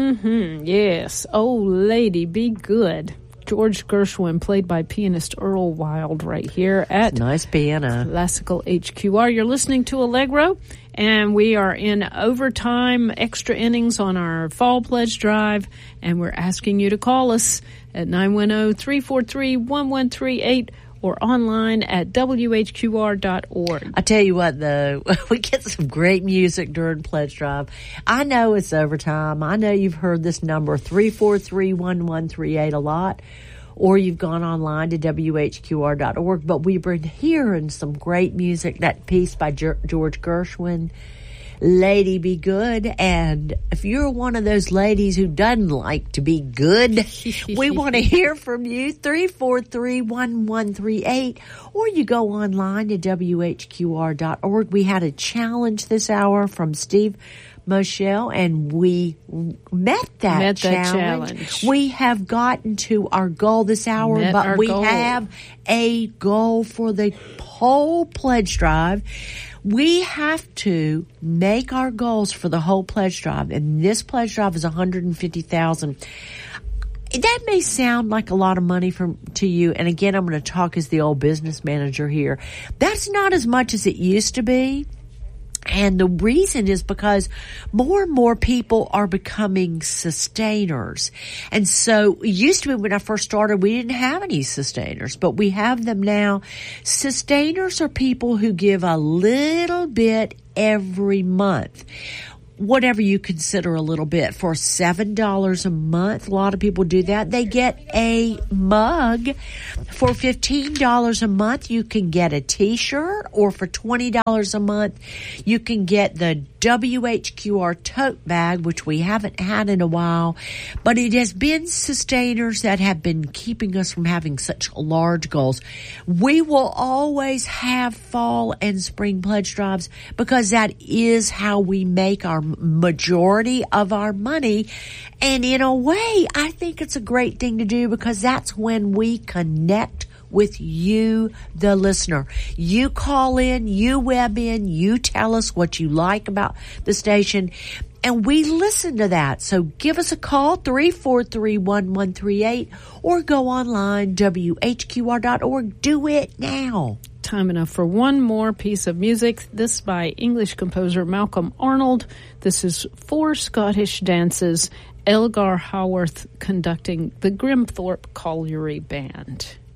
Yes. Oh, lady, be good. George Gershwin, played by pianist Earl Wild, right here at nice piano. Classical HQR. You're listening to Allegro, and we are in overtime, extra innings on our Fall Pledge Drive, and we're asking you to call us at 910-343-1138 or online at whqr.org. I tell you what, though, we get some great music during Pledge Drive. I know it's overtime. I know you've heard this number, 343-1138, a lot, or you've gone online to whqr.org, but we've been hearing some great music. That piece by George Gershwin, Lady Be Good. And if you're one of those ladies who doesn't like to be good, we want to hear from you, 343-1138, or you go online to whqr.org. We had a challenge this hour from Steve Moschel, and we met that challenge. We have gotten to our goal this hour, but we have a goal for the whole pledge drive. We have to make our goals for the whole pledge drive, and this pledge drive is $150,000. That may sound like a lot of money to you, and again, I'm going to talk as the old business manager here. That's not as much as it used to be. And the reason is because more and more people are becoming sustainers. And so it used to be when I first started, we didn't have any sustainers, but we have them now. Sustainers are people who give a little bit every month. Whatever you consider a little bit. For $7 a month, a lot of people do that. They get a mug. For $15 a month, you can get a t-shirt, or for $20 a month, you can get the WHQR tote bag, which we haven't had in a while, but it has been sustainers that have been keeping us from having such large goals. We will always have fall and spring pledge drives because that is how we make our majority of our money. And in a way, I think it's a great thing to do because that's when we connect with you, the listener. You call in, you web in, you tell us what you like about the station, and we listen to that. So give us a call, 343-1138, or go online, whqr.org. Do it now. Time enough for one more piece of music. This by English composer Malcolm Arnold. This is Four Scottish Dances, Elgar Haworth conducting the Grimthorpe Colliery Band.